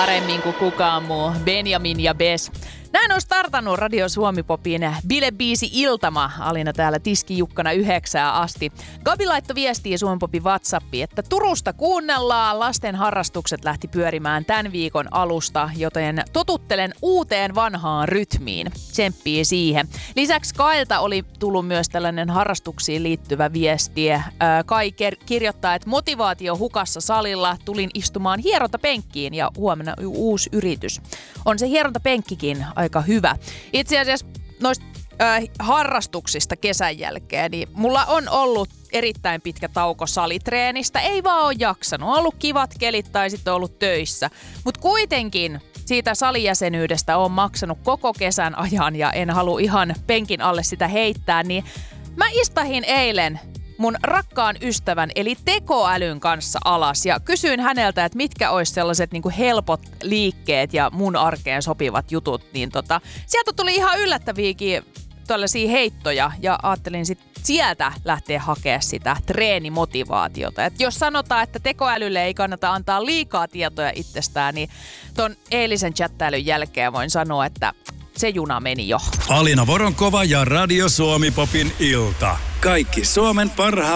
Paremmin kuin kukaan muu. Benjamin ja Bes. Näin on startannut Radio Suomi-popin bilebiisi Iltama. Alina täällä tiskijukkana 9 asti. Gabi laittoi viestiä Suomi-popin WhatsAppiin, että Turusta kuunnellaan. Lasten harrastukset lähti pyörimään tämän viikon alusta, joten totuttelen uuteen vanhaan rytmiin. Tsemppii siihen. Lisäksi Kailta oli tullut myös tällainen harrastuksiin liittyvä viesti. Kai kirjoittaa, että motivaatio hukassa salilla. Tulin istumaan hierontapenkkiin ja huomenna uusi yritys. On se hierontapenkkikin aika hyvä. Itse asiassa noista harrastuksista kesän jälkeen, niin mulla on ollut erittäin pitkä tauko salitreenistä. Ei vaan ole jaksanut. On ollut kivat kelit tai sitten ollut töissä. Mutta kuitenkin siitä salijäsenyydestä on maksanut koko kesän ajan ja en halua ihan penkin alle sitä heittää. Niin mä istahin eilen mun rakkaan ystävän eli tekoälyn kanssa alas ja kysyin häneltä, että mitkä olisi sellaiset niinku helpot liikkeet ja mun arkeen sopivat jutut. Niin sieltä tuli ihan yllättäviäkin tällaisia heittoja ja ajattelin sitten sieltä lähteä hakemaan sitä treenimotivaatiota. Et jos sanotaan, että tekoälylle ei kannata antaa liikaa tietoja itsestään, niin ton eilisen chattailun jälkeen voin sanoa, että se juna meni jo. Alina Voronkova ja Radio Suomi-popin ilta. Kaikki Suomen parhaat